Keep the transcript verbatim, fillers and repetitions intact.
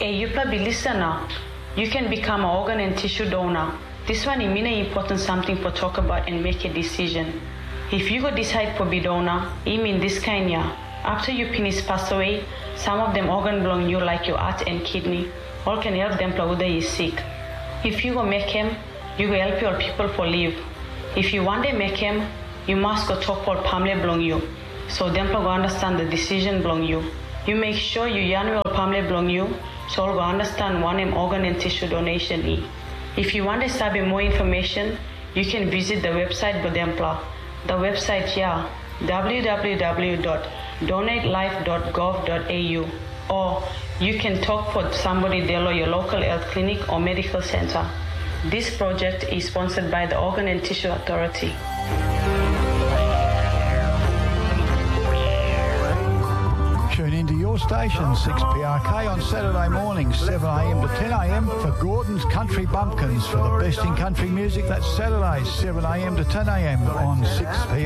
Hey, you probably listener, you can become an organ and tissue donor. This one is really important something to talk about and make a decision. If you go decide to be donor, it mean this kind yeah. After you finish pass away, some of them organ belong you like your heart and kidney. All can help them whether you sick. If you go make them, you go help your people for live. If you want to make them, you must go talk for family belong you. So them go understand the decision belong you. You make sure you yarn your family belong you, so all go understand one em organ and tissue donation is. If you want to study more information, you can visit the website Bodempla. The website here, w w w dot donate life dot gov dot a u, or you can talk for somebody there or your local health clinic or medical center. This project is sponsored by the Organ and Tissue Authority. Tune into your station, six P R K, on Saturday mornings, seven a m to ten a m for Gordon's Country Bumpkins for the best in country music. That's Saturdays, seven a m to ten a m on six P R K.